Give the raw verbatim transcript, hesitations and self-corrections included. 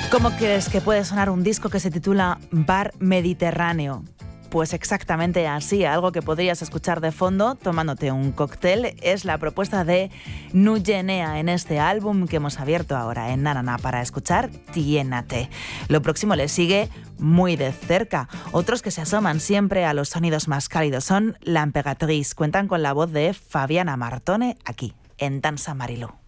¿Cómo crees que puede sonar un disco que se titula Bar Mediterráneo? Pues exactamente así, algo que podrías escuchar de fondo tomándote un cóctel. Es la propuesta de Nuyenea en este álbum que hemos abierto ahora en Nanana para escuchar Tiénate. Lo próximo le sigue muy de cerca. Otros que se asoman siempre a los sonidos más cálidos son La Emperatriz. Cuentan con la voz de Fabiana Martone aquí en Danza Marilú.